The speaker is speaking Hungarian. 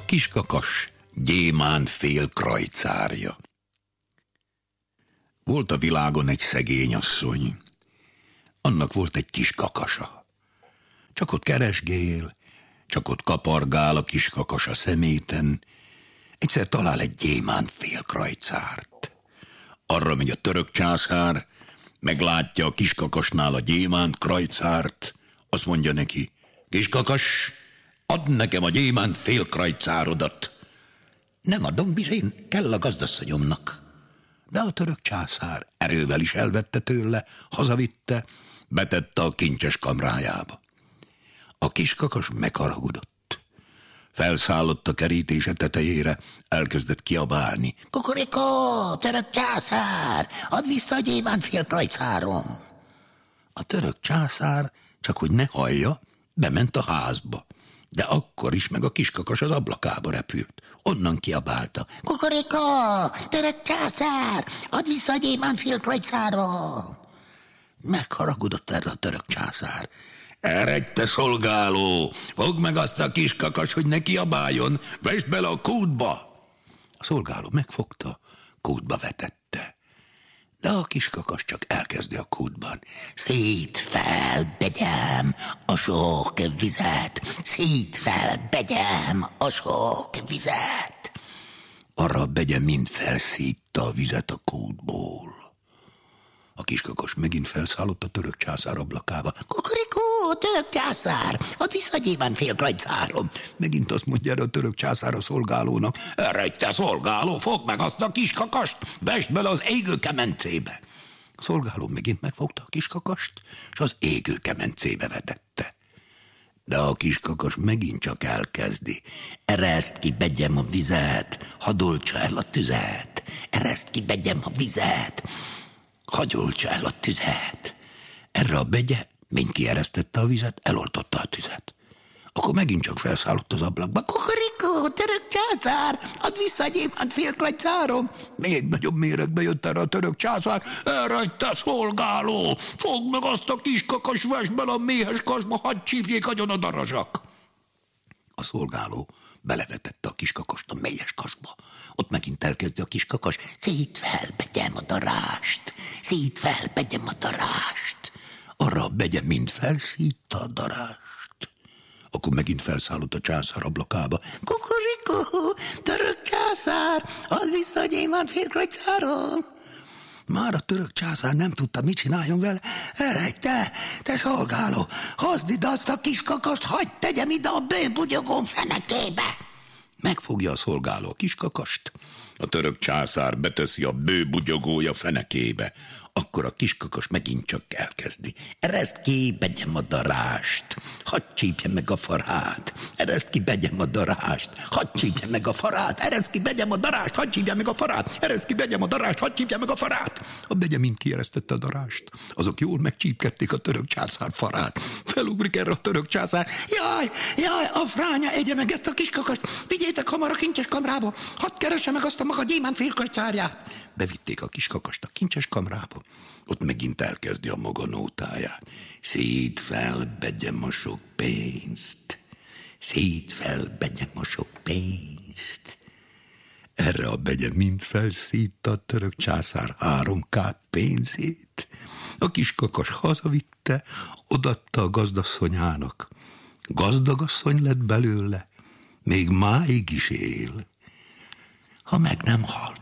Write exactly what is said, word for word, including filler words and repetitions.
kiskakas gyémánt félkrajcárja. Volt a világon egy szegény asszony. Annak volt egy kis kakasa. Csak ott keresgél, csak ott kapargál a kis kakas a szeméten. Egyszer talál egy gyémánt félkrajcárt. Arra megy a török császár, meglátja a kiskakasnál a gyémánt krajcárt, azt mondja neki: kiskakas, add nekem a gyémánt félkrajcárodat. Nem adom, bizony, kell a gazdasszonyomnak. De a török császár erővel is elvette tőle, hazavitte, betette a kincses kamrájába. A kiskakas megharagudott. Felszállott a kerítése tetejére, elkezdett kiabálni: kukorikó, török császár, add vissza a gyémánt félkrajcárom. A török császár, csak hogy ne hallja, bement a házba. De akkor is meg a kiskakas az ablakába repült. Onnan kiabálta: kukorikó, török császár, add vissza a gyémánt félkrajcárom. Megharagudott erre a török császár. Eredj, te szolgáló, fogd meg azt a kiskakas, hogy ne kiabáljon, vesd bele a kútba. A szolgáló megfogta, kútba vetette. De a kiskakas csak elkezdi a kútban: szét fel, begyem a sok vizet, szét fel, begyem a sok vizet. Arra a begye mind felszítta a vizet a kútból. A kiskakas megint felszállott a török császár ablakába. Kukorikó, török császár, add vissza a gyémánt félkrajcárom. Megint azt mondja erre a török császár a szolgálónak: eredj, te szolgáló, fogd meg azt a kiskakast, vesd bele az égő kemencébe. A szolgáló megint megfogta a kiskakast, és az égő kemencébe vetette. De a kiskakas megint csak elkezdi: ereszt ki, begyem a vizet, hadd oltsa el a tüzet, ereszt ki, begyem a vizet, hadd oltsa el a tüzet. Erre a begye mind kieresztette a vizet, eloltotta a tüzet. Akkor megint csak felszállott az ablakba: kukorikó, török császár, add vissza a gyémánt félkrajcárom. Még nagyobb méregbe jött erre a török császár: eredj, te szolgáló, fogd meg azt a kiskakas, vesd bele a méhes kasba, hadd csípjék agyon a darazsak. A szolgáló belevetette a kiskakast a mélyes kasba. Ott megint elkezdi a kiskakas: szét fel, begyem a darást, szét fel, begyem a darást. Arra a begye mind felszítta a darást. Akkor megint felszállott a császár ablakába: kukorikó, török császár, add vissza a gyémánt félkrajcárom. Már a török császár nem tudta, mit csináljon vele. Eredj, te, te szolgáló, hozd ide azt a kiskakast, hagyd tegyem ide a bőbugyogóm fenekébe. Megfogja a szolgáló a kiskakast, a török császár beteszi a bőbugyogója fenekébe. Akkor a kiskakas megint csak elkezdi: ereszt ki, begyem a darást, hadd csípje meg a farát, ereszt ki, begyem a darást, hadd csípje meg a farát, ereszt ki, begyem a darást, hadd csípje meg a farát, ereszt ki, begyem a darást, hadd csípje meg a farát. A begye mind kieresztette a darást. Azok jól megcsípkedték a török császár farát. Felugrik erre a török császár: jaj, jaj, a fránya, egye meg ezt a kiskakast, vigyétek hamar a kincses kamrába, hadd keresse meg azt a maga gyémánt félkrajcárját. Bevitték a kiskakast a kincses kamrába. Ott megint elkezdi a maga nótáját: szét fel, begyem a sok pénzt, szét fel, begyem a sok pénzt. Erre a begye mind felszítta a török császár háromkát pénzét. A kiskakas hazavitte, odatta a gazdasszonyának. Gazdagasszony lett belőle, még máig is él, ha meg nem halt.